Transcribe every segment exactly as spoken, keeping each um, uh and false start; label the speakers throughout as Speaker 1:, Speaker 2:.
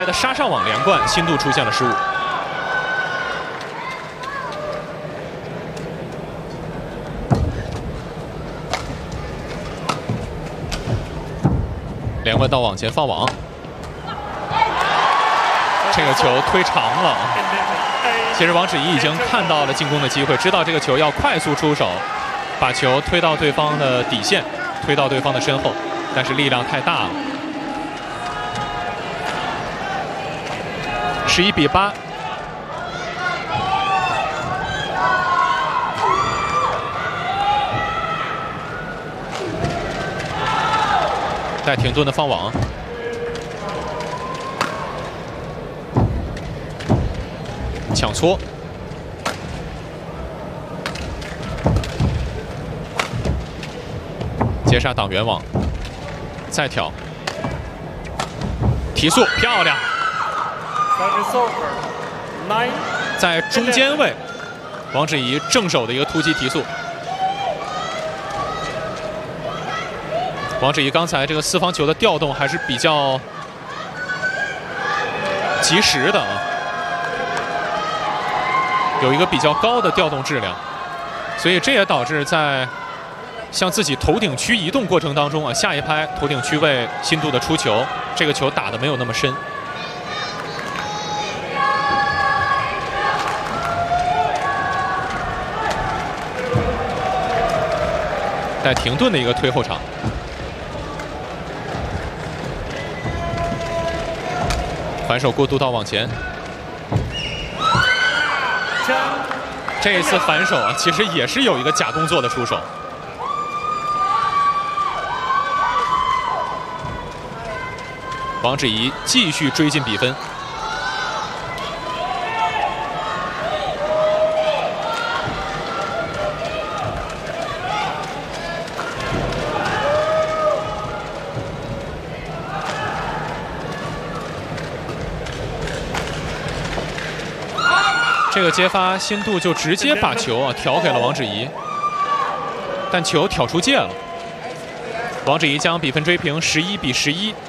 Speaker 1: 的杀上网连贯，新度出现了失误。连贯到网前放网，这个球推长了。其实王芷怡已经看到了进攻的机会，知道这个球要快速出手，把球推到对方的底线，推到对方的身后，但是力量太大了。 十一比八，带停顿的放网，抢搓，接杀挡圆网，再挑，提速，漂亮。 在中间位，王芷怡正手的一个突击提速。王芷怡刚才这个四方球的调动还是比较及时的啊，有一个比较高的调动质量，所以这也导致在向自己头顶区移动过程当中啊，下一拍头顶区位新度的出球，这个球打得没有那么深。 带停顿的一个推后场，反手过渡到网前。这一次反手啊，其实也是有一个假动作的出手。王芷怡继续追进比分。 这个接发新度就直接把球啊挑给了王芷怡，但球挑出界了。王芷怡将比分追平，十一比十一。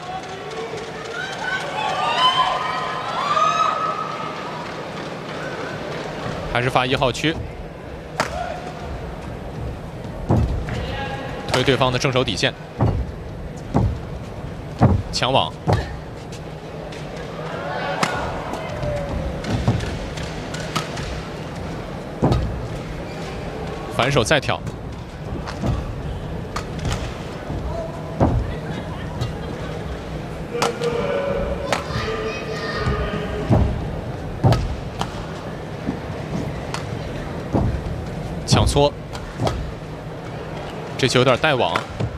Speaker 1: 还是发一号区，推对方的正手底线，抢网。 反手再挑，抢搓，这球有点带网，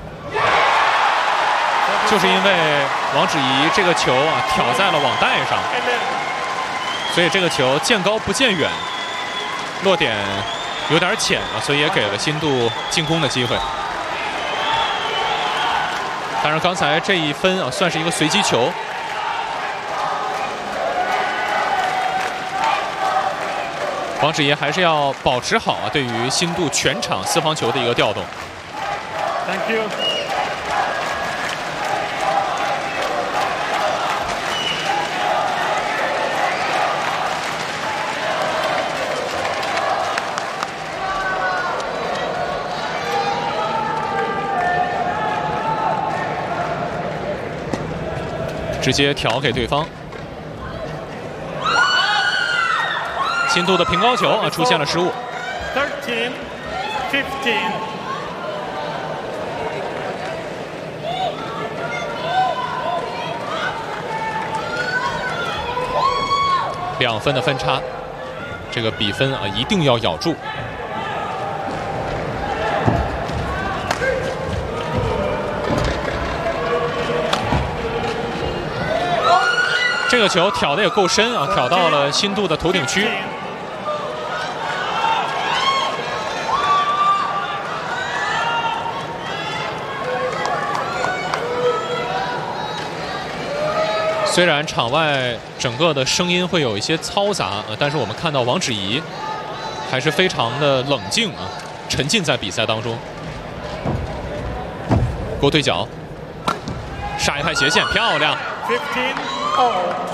Speaker 1: 就是因为王芷怡这个球啊挑在了网带上，所以这个球见高不见远，落点。 有点浅啊，所以也给了新度进攻的机会。当然，刚才这一分啊，算是一个随机球。王芷怡还是要保持好啊，对于新度全场四方球的一个调动。
Speaker 2: Thank you.
Speaker 1: 直接挑给对方，新度的平高球啊出现了失误。
Speaker 2: thirteen fifteen
Speaker 1: 两分的分差，这个比分啊一定要咬住。 这个球挑的也够深啊，挑到了新度的头顶区。虽然场外整个的声音会有一些嘈杂啊，但是我们看到王芷怡还是非常的冷静啊，沉浸在比赛当中。勾对角，杀一拍斜线，漂亮。
Speaker 2: fifteen all